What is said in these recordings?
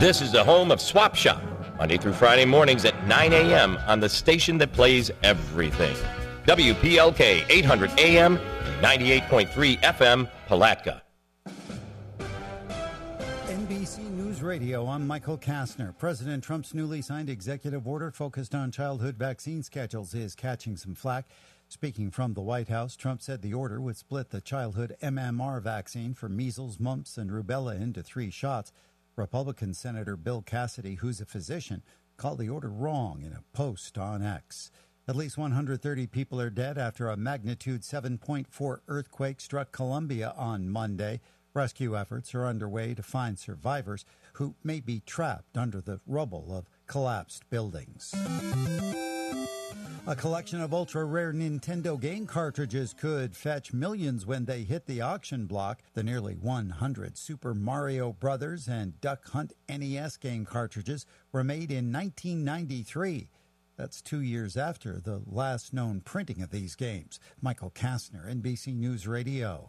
This is the home of Swap Shop, Monday through Friday mornings at 9 a.m. on the station that plays everything. WPLK 800 AM, 98.3 FM, Palatka. NBC News Radio, I'm Michael Kastner. President Trump's newly signed executive order focused on childhood vaccine schedules is catching some flack. Speaking from the White House, Trump said the order would split the childhood MMR vaccine for measles, mumps, and rubella into 3 shots. Republican Senator Bill Cassidy, who's a physician, called the order wrong in a post on X. At least 130 people are dead after a magnitude 7.4 earthquake struck Colombia on Monday. Rescue efforts are underway to find survivors who may be trapped under the rubble of collapsed buildings. A collection of ultra-rare Nintendo game cartridges could fetch millions when they hit the auction block. The nearly 100 Super Mario Brothers and Duck Hunt NES game cartridges were made in 1993. That's 2 years after the last known printing of these games. Michael Kastner, NBC News Radio.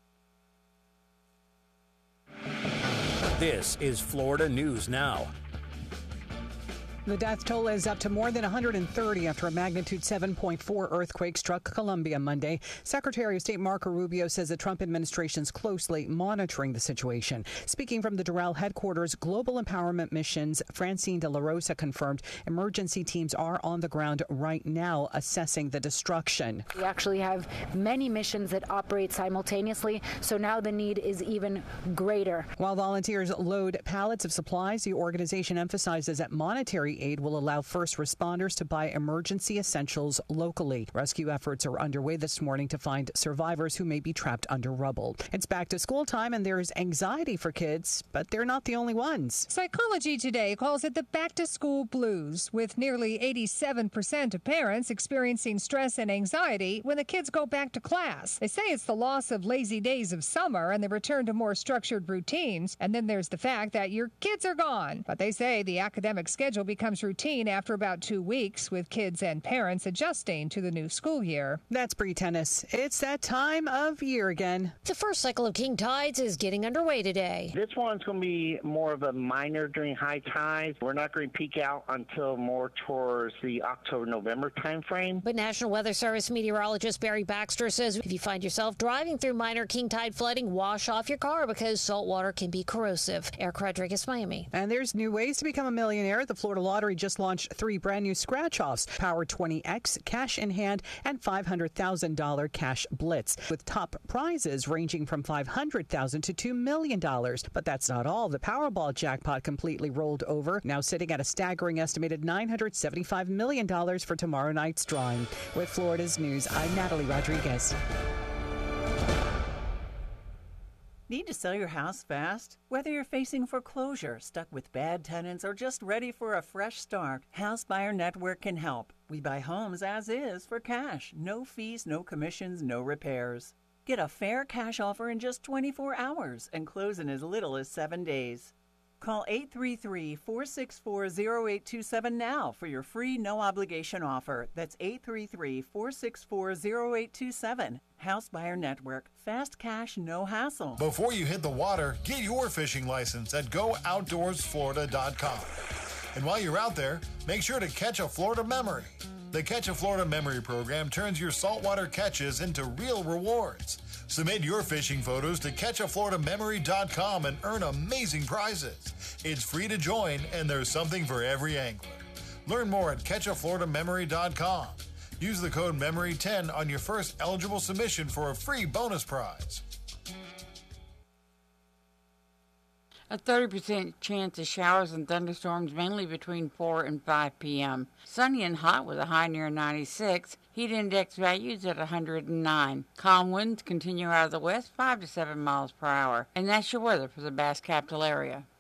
This is Florida News Now. The death toll is up to more than 130 after a magnitude 7.4 earthquake struck Colombia Monday. Secretary of State Marco Rubio says the Trump administration is closely monitoring the situation. Speaking from the Doral headquarters, Global Empowerment Missions, Francine De La Rosa confirmed emergency teams are on the ground right now assessing the destruction. We actually have many missions that operate simultaneously, so now the need is even greater. While volunteers load pallets of supplies, the organization emphasizes that monetary aid will allow first responders to buy emergency essentials locally. Rescue efforts are underway this morning to find survivors who may be trapped under rubble. It's back to school time and there's anxiety for kids, but they're not the only ones. Psychology Today calls it the back-to-school blues, with nearly 87% of parents experiencing stress and anxiety when the kids go back to class. They say it's the loss of lazy days of summer and the return to more structured routines. And then there's the fact that your kids are gone. But they say the academic schedule becomes routine after about 2 weeks, with kids and parents adjusting to the new school year. That's Bree Tennis. It's that time of year again. The first cycle of king tides is getting underway today. This one's going to be more of a minor during high tides. We're not going to peak out until more towards the October-November time frame. But National Weather Service meteorologist Barry Baxter says if you find yourself driving through minor king tide flooding, wash off your car because salt water can be corrosive. Eric Rodriguez, Miami. And there's new ways to become a millionaire. The Florida Lottery just launched 3 brand new scratch-offs, Power 20X, Cash in Hand, and $500,000 Cash Blitz, with top prizes ranging from $500,000 to $2 million. But that's not all. The Powerball jackpot completely rolled over, now sitting at a staggering estimated $975 million for tomorrow night's drawing. With Florida's News, I'm Natalie Rodriguez. Need to sell your house fast? Whether you're facing foreclosure, stuck with bad tenants, or just ready for a fresh start, House Buyer Network can help. We buy homes as is for cash. No fees, no commissions, no repairs. Get a fair cash offer in just 24 hours and close in as little as 7 days. Call 833-464-0827 now for your free no-obligation offer. That's 833-464-0827. House Buyer Network. Fast cash, no hassle. Before you hit the water, get your fishing license at GoOutdoorsFlorida.com. And while you're out there, make sure to catch a Florida memory. The Catch a Florida Memory program turns your saltwater catches into real rewards. Submit your fishing photos to CatchAFloridaMemory.com and earn amazing prizes. It's free to join, and there's something for every angler. Learn more at CatchAFloridaMemory.com. Use the code MEMORY10 on your first eligible submission for a free bonus prize. A 30% chance of showers and thunderstorms mainly between 4 and 5 p.m. Sunny and hot with a high near 96. Heat index values at 109. Calm winds continue out of the west 5 to 7 miles per hour. And that's your weather for the Bass Capital area.